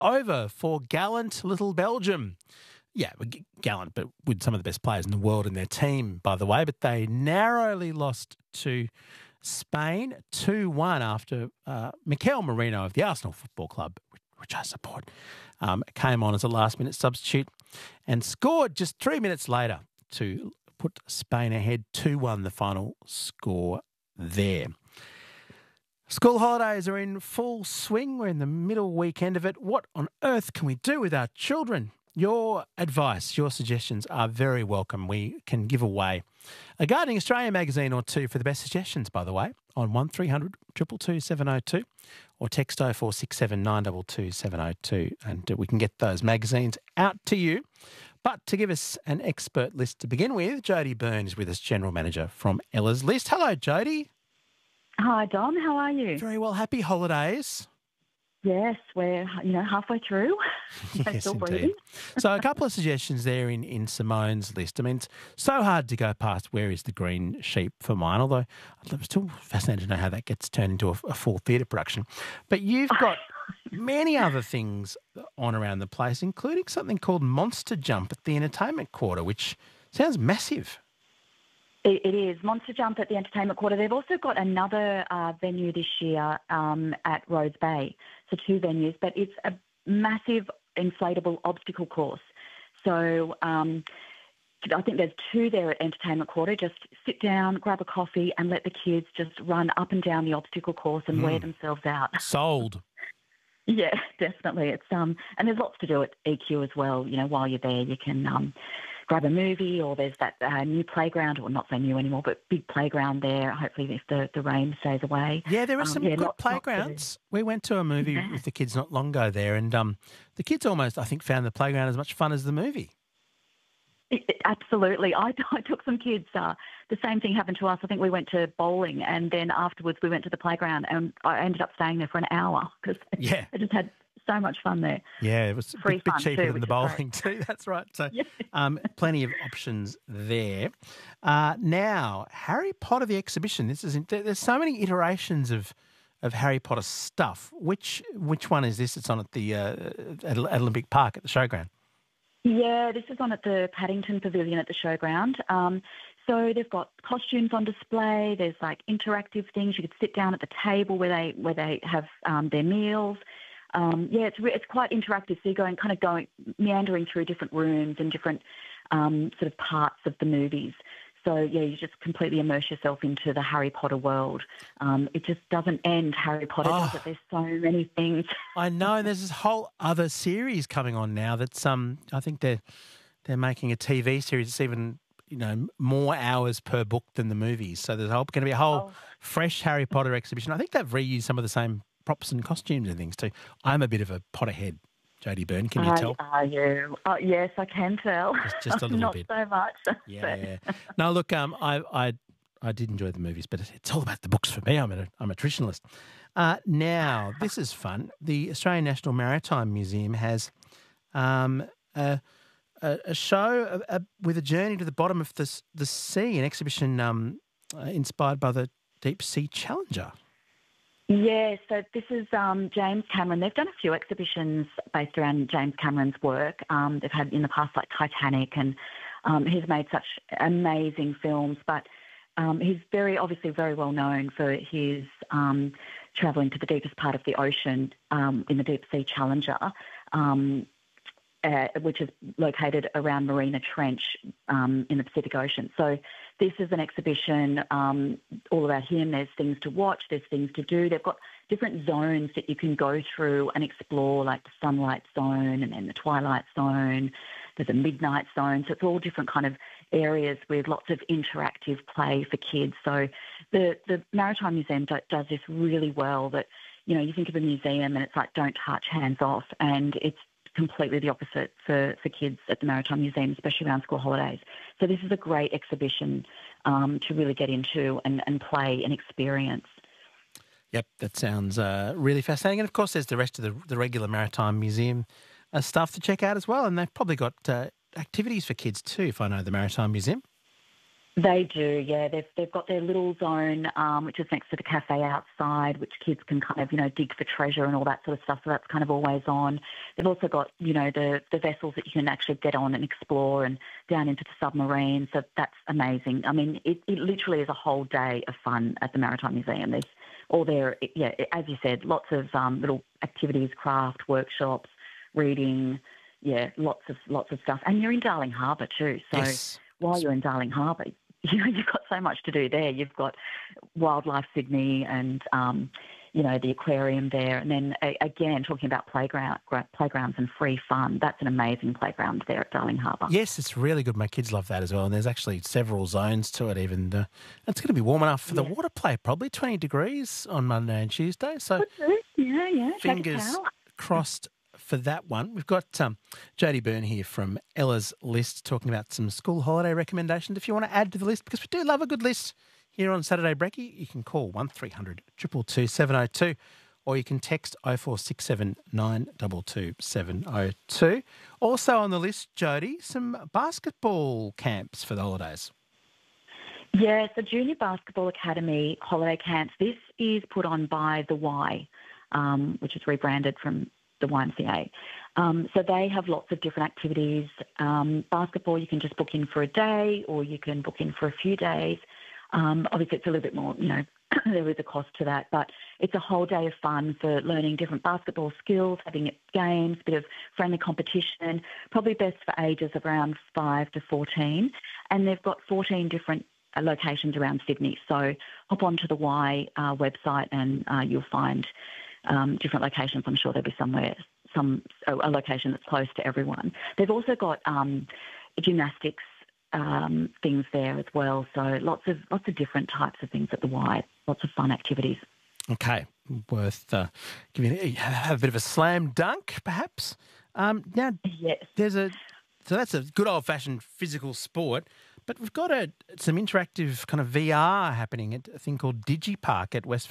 over for gallant little Belgium. Yeah, gallant, but with some of the best players in the world in their team, by the way. But they narrowly lost to Spain 2-1 after Mikel Merino of the Arsenal Football Club, which I support, came on as a last-minute substitute and scored just 3 minutes later to put Spain ahead 2-1, the final score there. School holidays are in full swing. We're in the middle weekend of it. What on earth can we do with our children? Your advice, your suggestions are very welcome. We can give away a Gardening Australia magazine or two for the best suggestions, by the way, on 1300 222 702 or text 0467 922 702, and we can get those magazines out to you. But to give us an expert list to begin with, Jodie Byrne is with us, General Manager from Ella's List. Hello, Jodie. Hi, Don. How are you? Very well. Happy holidays. Yes, we're halfway through. Yes, still indeed. breathing. So a couple of suggestions there in Simone's list. I mean, it's so hard to go past Where is the Green Sheep for mine, although I'm still fascinated to know how that gets turned into a full theatre production. But you've got many other things on around the place, including something called Monster Jump at the Entertainment Quarter, which sounds massive. It is. Monster Jump at the Entertainment Quarter. They've also got another venue this year at Rhodes Bay. So 2 venues, but it's a massive inflatable obstacle course. So I think there's 2 there at Entertainment Quarter. Just sit down, grab a coffee and let the kids just run up and down the obstacle course and wear themselves out. Sold. Yeah, definitely. It's and there's lots to do at EQ as well. While you're there, you can grab a movie, or there's that new playground, or not so new anymore, but big playground there. Hopefully, if the rain stays away. Yeah, there are some good playgrounds. We went to a movie with the kids not long ago there, and the kids almost, I think, found the playground as much fun as the movie. Absolutely. I took some kids. The same thing happened to us. I think we went to bowling, and then afterwards we went to the playground, and I ended up staying there for an hour because I just had so much fun there. Yeah, it was a bit cheaper than the bowling too. That's right. So plenty of options there. Now, Harry Potter, the exhibition. There's so many iterations of Harry Potter stuff. Which one is this? It's on at the at Olympic Park at the showground. Yeah, this is on at the Paddington Pavilion at the showground. So they've got costumes on display. There's like interactive things. You could sit down at the table where they have their meals. It's quite interactive. So you're going meandering through different rooms and different sort of parts of the movies. So, you just completely immerse yourself into the Harry Potter world. It just doesn't end, Harry Potter, does it? There's so many things. I know. There's this whole other series coming on now that's I think they're making a TV series. It's even, more hours per book than the movies. So there's going to be a whole fresh Harry Potter exhibition. I think they've reused some of the same props and costumes and things too. I'm a bit of a Potterhead, Jodie Byrne. Can you tell? Are you? Yes, I can tell. Just a little Not bit. Not so much. Yeah. No, look, I did enjoy the movies, but it's all about the books for me. I'm a traditionalist. Now, this is fun. The Australian National Maritime Museum has a show with a journey to the bottom of the sea, an exhibition inspired by the Deep Sea Challenger. Yeah, so this is James Cameron. They've done a few exhibitions based around James Cameron's work. They've had in the past like Titanic, and he's made such amazing films. But he's obviously very well known for his travelling to the deepest part of the ocean in the Deep Sea Challenger, which is located around Marina Trench in the Pacific Ocean. So this is an exhibition all about him. There's things to watch, there's things to do. They've got different zones that you can go through and explore, like the sunlight zone and then the twilight zone. There's a midnight zone. So it's all different kind of areas with lots of interactive play for kids. So the Maritime Museum does this really well, that, you think of a museum and it's like don't touch, hands off, and it's completely the opposite for kids at the Maritime Museum, especially around school holidays. So this is a great exhibition to really get into and play and experience. Yep, that sounds really fascinating. And, of course, there's the rest of the regular Maritime Museum stuff to check out as well. And they've probably got activities for kids too, if I know the Maritime Museum. They do, yeah. They've got their little zone, which is next to the cafe outside, which kids can kind of, dig for treasure and all that sort of stuff. So that's kind of always on. They've also got, the vessels that you can actually get on and explore and down into the submarine. So that's amazing. I mean, it literally is a whole day of fun at the Maritime Museum. There's all there, yeah, as you said, lots of little activities, craft, workshops, reading, yeah, lots of stuff. And you're in Darling Harbour too. So Yes. while you're in Darling Harbour, you've got so much to do there. You've got Wildlife Sydney and, the aquarium there. And then, again, talking about playgrounds and free fun, that's an amazing playground there at Darling Harbour. Yes, it's really good. My kids love that as well. And there's actually several zones to it even. It's going to be warm enough for the water play, probably 20 degrees on Monday and Tuesday. So Yeah. fingers crossed for that one. We've got Jodie Byrne here from Ella's List talking about some school holiday recommendations. If you want to add to the list, because we do love a good list here on Saturday Brekkie, you can call 1300 222 702 or you can text 0467 922 702. Also on the list, Jodie, some basketball camps for the holidays. Yeah, so Junior Basketball Academy holiday camps. This is put on by the Y, which is rebranded from the YMCA. So they have lots of different activities. Basketball, you can just book in for a day or you can book in for a few days. Obviously, it's a little bit more, there is a cost to that, but it's a whole day of fun for learning different basketball skills, having games, a bit of friendly competition, probably best for ages of around 5 to 14. And they've got 14 different locations around Sydney. So hop onto the Y website and you'll find different locations. I'm sure there'll be a location that's close to everyone. They've also got gymnastics things there as well. So lots of different types of things at the Y. Lots of fun activities. Okay, worth have a bit of a slam dunk, perhaps. Now, Yes. So that's a good old-fashioned physical sport, but we've got some interactive kind of VR happening at a thing called DigiPark at West